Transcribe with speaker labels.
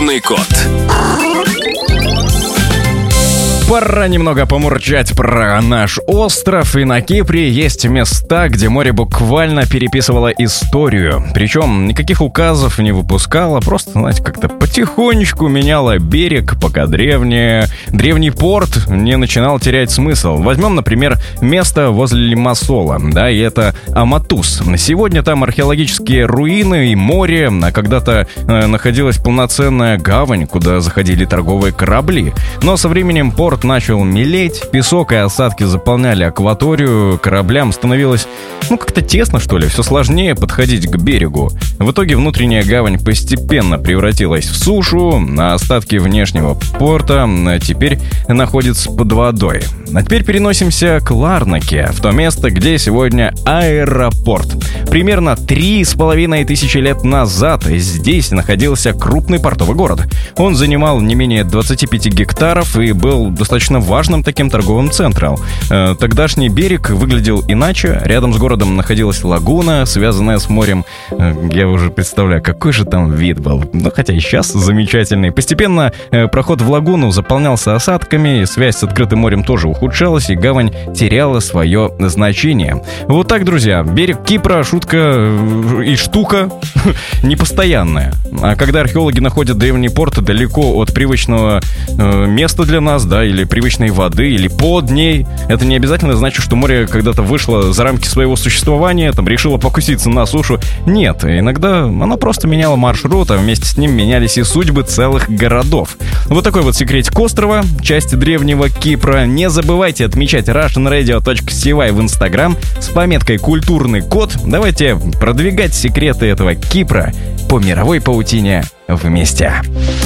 Speaker 1: Культурный код.
Speaker 2: Пора немного помурчать про наш остров, и на Кипре есть места, где море буквально переписывало историю. Причем никаких указов не выпускало, просто, знаете, как-то потихонечку меняло берег, пока древний порт не начинал терять смысл. Возьмем, например, место возле Лимассола, да, и это Аматус. Сегодня там археологические руины и море, а когда-то находилась полноценная гавань, куда заходили торговые корабли. Но со временем порт начал мелеть, песок и осадки заполняли акваторию, кораблям становилось, как-то тесно, что ли, все сложнее подходить к берегу. В итоге внутренняя гавань постепенно превратилась в сушу, а остатки внешнего порта теперь находятся под водой. А теперь переносимся к Ларнаке, в то место, где сегодня аэропорт. Примерно 3500 лет назад здесь находился крупный портовый город. Он занимал не менее 25 гектаров и был достаточно важным таким торговым центром. Тогдашний берег выглядел иначе. Рядом с городом находилась лагуна, связанная с морем. Я уже представляю, какой же там вид был. Хотя и сейчас замечательный. Постепенно проход в лагуну заполнялся осадками, связь с открытым морем тоже ухудшалась, и гавань теряла свое значение. Вот так, друзья, берег Кипра — шутка и штука непостоянная. А когда археологи находят древний порт далеко от привычного места для нас, да, или привычной воды, или под ней, это не обязательно значит, что море когда-то вышло за рамки своего существования, там решило покуситься на сушу. Нет, иногда оно просто меняло маршрут, а вместе с ним менялись и судьбы целых городов. Вот такой вот секретик острова, части древнего Кипра. Не забывайте отмечать russianradio.cy в Instagram с пометкой «Культурный код». Давайте продвигать секреты этого Кипра по мировой паутине вместе.